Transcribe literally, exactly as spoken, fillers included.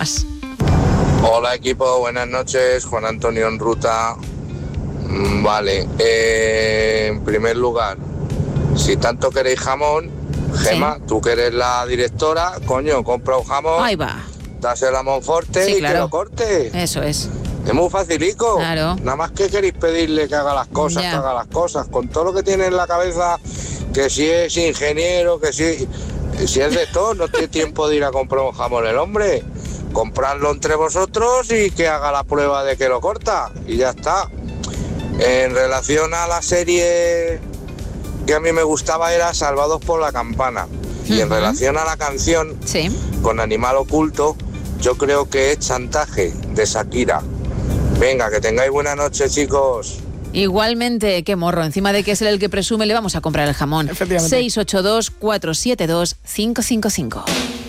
más. Hola equipo, buenas noches, Juan Antonio en ruta. Mm, Vale, eh, en primer lugar, si tanto queréis jamón, Gema, Sí. tú que eres la directora, coño, compra un jamón, Ahí va. dáselo a Monforte Sí, y claro. que lo corte. Eso es. Es muy facilico. Claro. Nada más que queréis pedirle que haga las cosas, Ya. que haga las cosas. Con todo lo que tiene en la cabeza, que si es ingeniero, que si, si es de todo, no tiene tiempo de ir a comprar un jamón el hombre. Comprarlo entre vosotros y que haga la prueba de que lo corta. Y ya está. En relación a la serie que a mí me gustaba era Salvados por la Campana. Y en Ujú. relación a la canción, Sí. con Animal Oculto, yo creo que es Chantaje, de Shakira. Venga, que tengáis buena noche, chicos. Igualmente, qué morro. Encima de que es él el que presume, le vamos a comprar el jamón. Efectivamente. seis ocho dos, cuatro siete dos, cinco cinco cinco.